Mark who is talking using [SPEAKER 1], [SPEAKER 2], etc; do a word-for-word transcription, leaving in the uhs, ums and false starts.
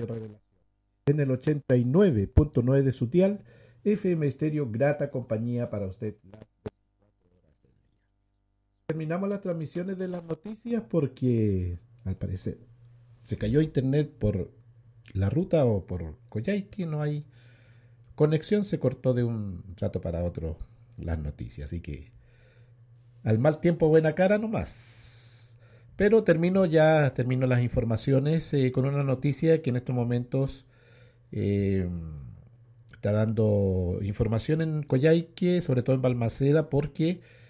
[SPEAKER 1] Radio Revelación. En el ochenta y nueve punto nueve de su dial, F M Estéreo, grata compañía para usted. Terminamos las transmisiones de las noticias porque, al parecer, se cayó internet por la ruta o por Coyhaique, no hay conexión, se cortó de un rato para otro las noticias, así que al mal tiempo buena cara nomás. Pero termino ya, termino las informaciones eh, con una noticia que en estos momentos eh, está dando información en Coyhaique, sobre todo en Balmaceda, porque